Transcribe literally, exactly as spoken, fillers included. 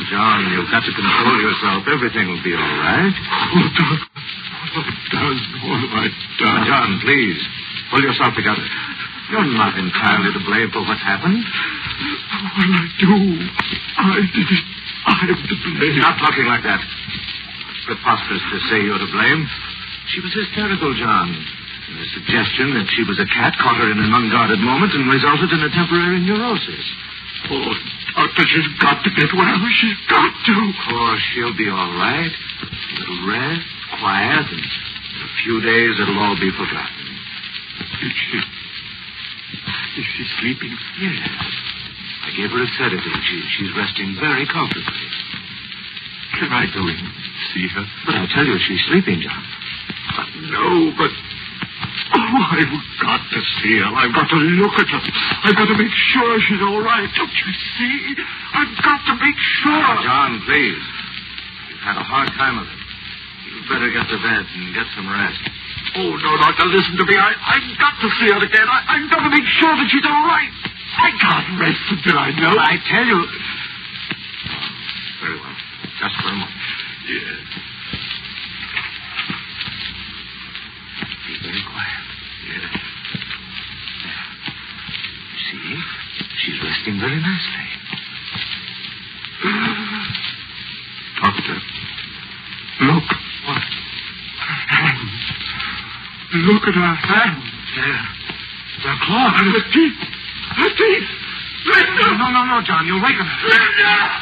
John, you've got to control yourself. Everything will be all right. Oh, Doc. What have I done? What have I done? John, please. Pull yourself together. You're not entirely to blame for what's happened. What will I do? I did it. I'm to blame. Stop talking like that. It's preposterous to say you're to blame. She was hysterical, John. The suggestion that she was a cat caught her in an unguarded moment and resulted in a temporary neurosis. Oh, Doctor, she's got to get well. She's got to. Oh, she'll be all right. A little rest, quiet, and in a few days it'll all be forgotten. Is she... Is she sleeping? Yes. I gave her a sedative. She, she's resting very comfortably. Can I go in and see her? But I tell you, she's sleeping, John. Uh, no, but... Oh, I've got to see her. I've got to look at her. I've got to make sure she's all right. Don't you see? I've got to make sure. Now, John, please. You've had a hard time of it. You'd better get to bed and get some rest. Oh, no, Doctor, listen to me. I, I've got to see her again. I, I've got to make sure that she's all right. I can't rest until I know. I tell you... Very well. Just for a moment. Yes. Be very quiet. Yes. There. You see? She's resting very nicely. Doctor, look. What? Her hands. Look at her hands. There. They're clawed. And her teeth. Her teeth. Linda! No, no, no, John. You'll waken her. Linda!